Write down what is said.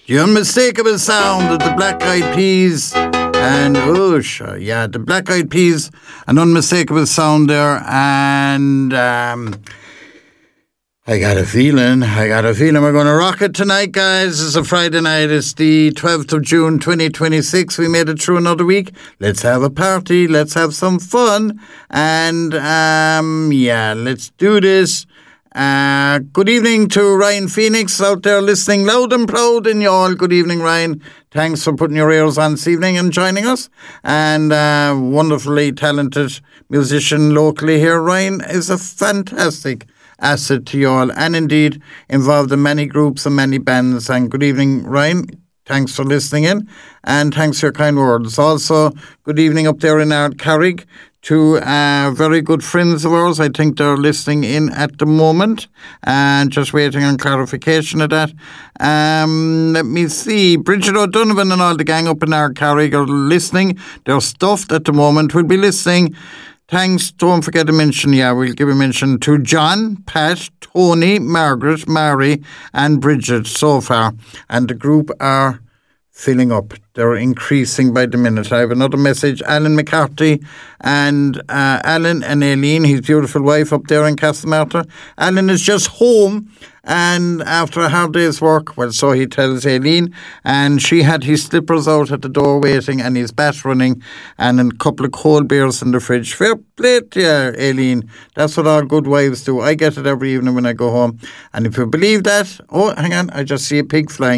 The unmistakable sound of the Black Eyed Peas. And, the Black Eyed Peas, an unmistakable sound there. And I got a feeling we're going to rock it tonight, guys. It's a Friday night. It's the 12th of June, 2026. We made it through another week. Let's have a party. Let's have some fun. And, let's do this. Good evening to Ryan Phoenix out there listening loud and proud in y'all. Good evening, Ryan. Thanks for putting your ears on this evening and joining us. And wonderfully talented musician locally here. Ryan is a fantastic asset to y'all and indeed involved in many groups and many bands. And good evening, Ryan. Thanks for listening in and thanks for your kind words. Also, good evening up there in our Carrick to very good friends of ours. I think they're listening in at the moment and just waiting on clarification of that. Let me see. Bridget O'Donovan and all the gang up in our Carrick are listening. They're stuffed at the moment. We'll be listening. Thanks. Don't forget to mention, we'll give a mention to John, Pat, Tony, Margaret, Mary and Bridget so far. And the group are filling up. They're increasing by the minute. I have another message. Alan McCarthy and Alan and Aileen, his beautiful wife up there in Castlemartyr. Alan is just home and after a hard day's work, well, so he tells Aileen, and she had his slippers out at the door waiting and his bat running and a couple of cold beers in the fridge. Fair play to you, Aileen. That's what all good wives do. I get it every evening when I go home. And if you believe that, hang on, I just see a pig flying.